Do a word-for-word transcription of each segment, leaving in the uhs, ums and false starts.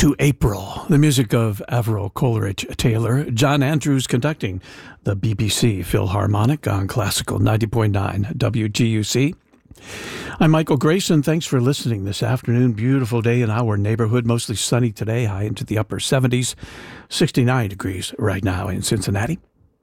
to April, the music of Avril Coleridge-Taylor, John Andrews conducting the B B C Philharmonic on Classical ninety point nine W G U C. I'm Michael Grayson. Thanks for listening this afternoon. Beautiful day in our neighborhood, mostly sunny today, high into the upper seventies, sixty-nine degrees right now in Cincinnati.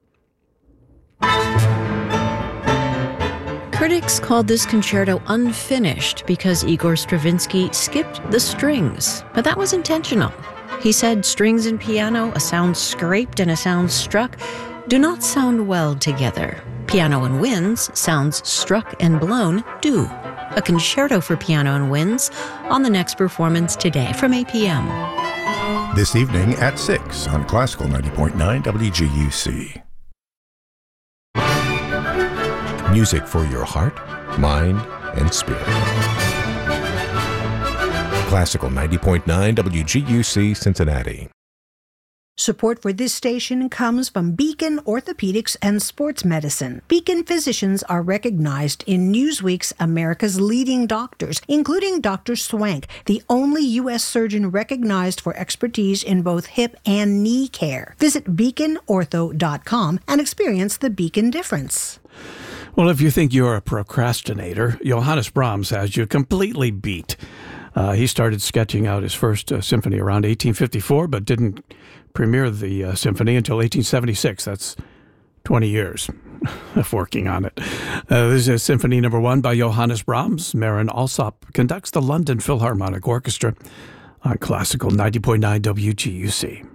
Critics called this concerto unfinished because Igor Stravinsky skipped the strings, but that was intentional. He said strings and piano, a sound scraped and a sound struck, do not sound well together. Piano and winds, sounds struck and blown, do. A concerto for piano and winds on the next performance today from eight p.m. This evening at six on Classical ninety point nine W G U C. Music for your heart, mind, and spirit. Classical ninety point nine W G U C, Cincinnati. Support for this station comes from Beacon Orthopedics and Sports Medicine. Beacon physicians are recognized in Newsweek's America's Leading Doctors, including Doctor Swank, the only U S surgeon recognized for expertise in both hip and knee care. Visit beacon ortho dot com and experience the Beacon difference. Well, if you think you're a procrastinator, Johannes Brahms has you completely beat. Uh, he started sketching out his first uh, symphony around eighteen fifty-four, but didn't premiere the uh, symphony until eighteen seventy-six. That's twenty years of working on it. Uh, this is Symphony Number One by Johannes Brahms. Marin Alsop conducts the London Philharmonic Orchestra on Classical ninety point nine W G U C.